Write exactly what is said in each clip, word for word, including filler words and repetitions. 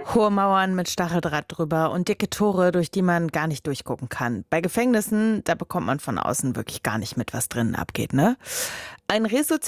Hohe Mauern mit Stacheldraht drüber und dicke Tore, durch die man gar nicht durchgucken kann. Bei Gefängnissen, da bekommt man von außen wirklich gar nicht mit, was drinnen abgeht, ne? Ein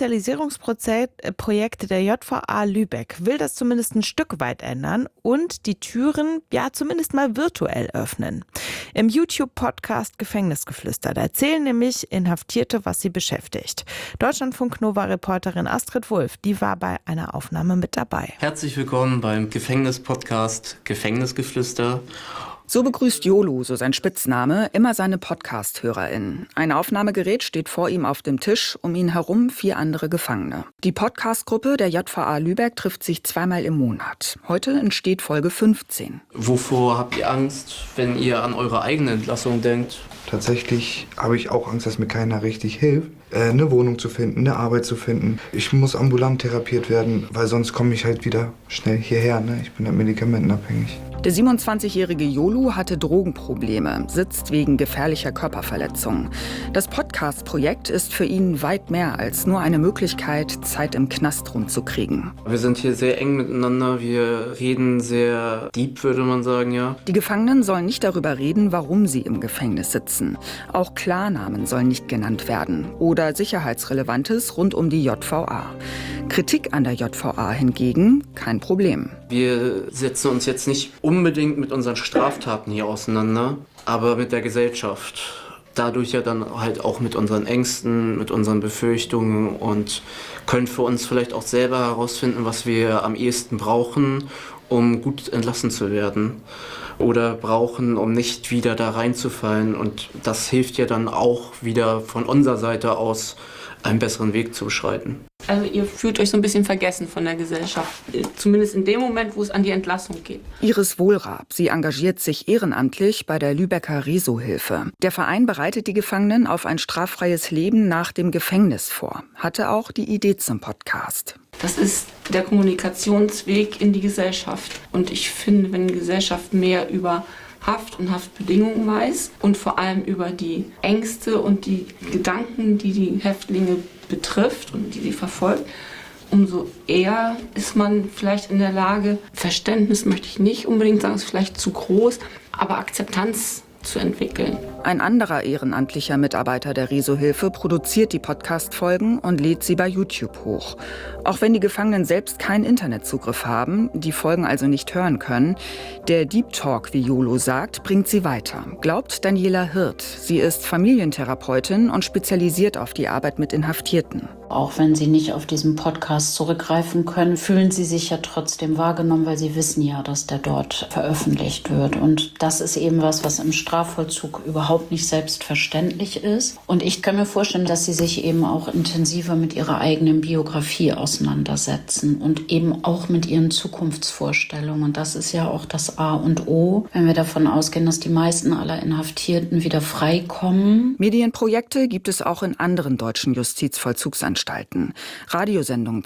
Resozialisierungsprojekt der J V A Lübeck will das zumindest ein Stück weit ändern und die Türen ja zumindest mal virtuell öffnen. Im YouTube-Podcast Gefängnisgeflüster, da erzählen nämlich Inhaftierte, was sie beschäftigt. Deutschlandfunk-Nova-Reporterin Astrid Wulff, die war bei einer Aufnahme mit dabei. Herzlich willkommen beim Gefängnis-Podcast Gefängnisgeflüster. So begrüßt Jolo, so sein Spitzname, immer seine Podcast-HörerInnen. Ein Aufnahmegerät steht vor ihm auf dem Tisch, um ihn herum vier andere Gefangene. Die Podcast-Gruppe der J V A Lübeck trifft sich zweimal im Monat. Heute entsteht Folge fünfzehn. Wovor habt ihr Angst, wenn ihr an eure eigene Entlassung denkt? Tatsächlich habe ich auch Angst, dass mir keiner richtig hilft, äh, eine Wohnung zu finden, eine Arbeit zu finden. Ich muss ambulant therapiert werden, weil sonst komme ich halt wieder schnell hierher. Ne? Ich bin halt medikamentenabhängig. Der siebenundzwanzigjährige Jolo hatte Drogenprobleme, sitzt wegen gefährlicher Körperverletzungen. Das Podcast-Projekt ist für ihn weit mehr als nur eine Möglichkeit, Zeit im Knast rumzukriegen. Wir sind hier sehr eng miteinander, wir reden sehr deep, würde man sagen, ja. Die Gefangenen sollen nicht darüber reden, warum sie im Gefängnis sitzen. Auch Klarnamen sollen nicht genannt werden oder Sicherheitsrelevantes rund um die J V A. Kritik an der J V A hingegen kein Problem. Wir setzen uns jetzt nicht unbedingt mit unseren Straftaten hier auseinander, aber mit der Gesellschaft. Dadurch ja dann halt auch mit unseren Ängsten, mit unseren Befürchtungen und können für uns vielleicht auch selber herausfinden, was wir am ehesten brauchen, um gut entlassen zu werden oder brauchen, um nicht wieder da reinzufallen. Und das hilft ja dann auch wieder von unserer Seite aus, einen besseren Weg zu beschreiten. Also ihr fühlt euch so ein bisschen vergessen von der Gesellschaft, zumindest in dem Moment, wo es an die Entlassung geht. Iris Wohlrab, sie engagiert sich ehrenamtlich bei der Lübecker Reso-Hilfe. Der Verein bereitet die Gefangenen auf ein straffreies Leben nach dem Gefängnis vor. Hatte auch die Idee zum Podcast. Das ist der Kommunikationsweg in die Gesellschaft. Und ich finde, wenn die Gesellschaft mehr über Haft und Haftbedingungen weiß und vor allem über die Ängste und die Gedanken, die die Häftlinge betrifft und die sie verfolgt, umso eher ist man vielleicht in der Lage, Verständnis möchte ich nicht unbedingt sagen, ist vielleicht zu groß, aber Akzeptanz zu entwickeln. Ein anderer ehrenamtlicher Mitarbeiter der Reso-Hilfe produziert die Podcast-Folgen und lädt sie bei YouTube hoch. Auch wenn die Gefangenen selbst keinen Internetzugriff haben, die Folgen also nicht hören können, der Deep Talk, wie Jolo sagt, bringt sie weiter, glaubt Daniela Hirt. Sie ist Familientherapeutin und spezialisiert auf die Arbeit mit Inhaftierten. Auch wenn Sie nicht auf diesen Podcast zurückgreifen können, fühlen Sie sich ja trotzdem wahrgenommen, weil Sie wissen ja, dass der dort veröffentlicht wird. Und das ist eben was, was im Strafvollzug überhaupt nicht selbstverständlich ist. Und ich kann mir vorstellen, dass Sie sich eben auch intensiver mit Ihrer eigenen Biografie auseinandersetzen und eben auch mit Ihren Zukunftsvorstellungen. Und das ist ja auch das A und O, wenn wir davon ausgehen, dass die meisten aller Inhaftierten wieder freikommen. Medienprojekte gibt es auch in anderen deutschen Justizvollzugsanstalten. Radiosendungen